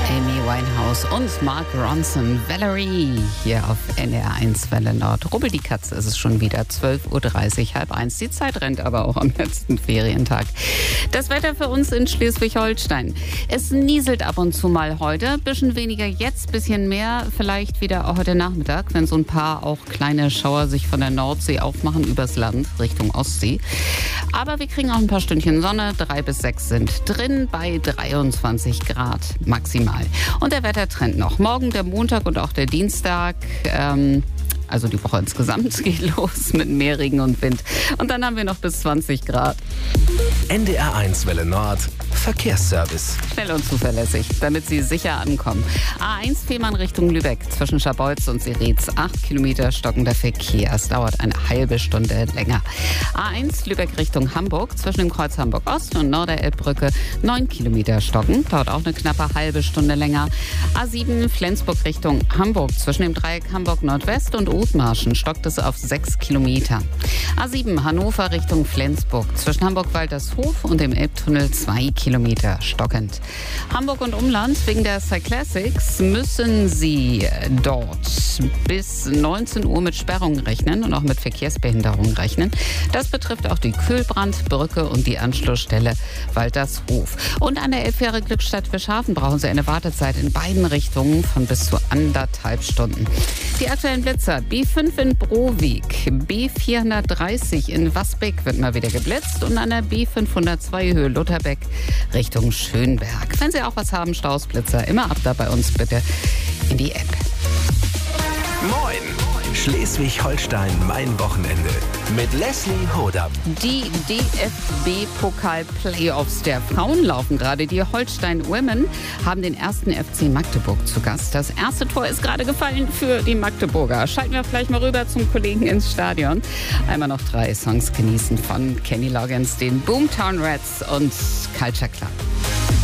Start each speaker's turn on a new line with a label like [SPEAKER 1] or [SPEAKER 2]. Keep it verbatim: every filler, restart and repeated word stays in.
[SPEAKER 1] Amy Winehouse und Mark Ronson, Valerie, hier auf N D R eins Welle Nord. Rubbel die Katze ist es schon wieder, zwölf Uhr dreißig, halb eins. Die Zeit rennt aber auch am letzten Ferientag. Das Wetter für uns in Schleswig-Holstein. Es nieselt ab und zu mal heute, bisschen weniger jetzt, bisschen mehr vielleicht wieder auch heute Nachmittag, wenn so ein paar auch kleine Schauer sich von der Nordsee aufmachen übers Land Richtung Ostsee. Aber wir kriegen auch ein paar Stündchen Sonne, drei bis sechs sind drin bei dreiundzwanzig Grad maximal. Und der Wettertrend noch. Morgen der Montag und auch der Dienstag, ähm, also die Woche insgesamt, geht los mit mehr Regen und Wind. Und dann haben wir noch bis zwanzig Grad.
[SPEAKER 2] N D R eins Welle Nord Verkehrsservice.
[SPEAKER 1] Schnell und zuverlässig, damit Sie sicher ankommen. A eins Fehmarn Richtung Lübeck zwischen Scharbeutz und Seretz. acht Kilometer stockender Verkehr. Es dauert eine halbe Stunde länger. A eins Lübeck Richtung Hamburg zwischen dem Kreuz Hamburg Ost und Norderelbbrücke. neun Kilometer stocken. Dauert auch eine knappe halbe Stunde länger. A sieben Flensburg Richtung Hamburg zwischen dem Dreieck Hamburg Nordwest und Othmarschen stockt es auf sechs Kilometer. A sieben Hannover Richtung Flensburg zwischen Hamburg-Waltershof und dem Elbtunnel zwei Kilometer stockend. Hamburg und Umland wegen der Cyclassics müssen Sie dort bis neunzehn Uhr mit Sperrungen rechnen und auch mit Verkehrsbehinderungen rechnen. Das betrifft auch die Kühlbrandbrücke und die Anschlussstelle Waltershof. Und an der Elbfähre Glückstadt Fischhafen brauchen Sie eine Wartezeit in beiden Richtungen von bis zu anderthalb Stunden. Die aktuellen Blitzer: B fünf in Broweg, B vierhundertdreißig in Wasbeck wird mal wieder geblitzt und an der B fünfhundertzwei Höhe Lutherbeck Richtung Schönberg. Wenn Sie auch was haben, Staus, Blitzer, immer ab da bei uns bitte in die App.
[SPEAKER 2] Moin! Schleswig-Holstein, mein Wochenende. Mit Leslie Hodam.
[SPEAKER 1] Die D F B-Pokal-Playoffs der Frauen laufen gerade. Die Holstein Women haben den ersten F C Magdeburg zu Gast. Das erste Tor ist gerade gefallen für die Magdeburger. Schalten wir vielleicht mal rüber zum Kollegen ins Stadion. Einmal noch drei Songs genießen von Kenny Loggins, den Boomtown Rats und Culture Club.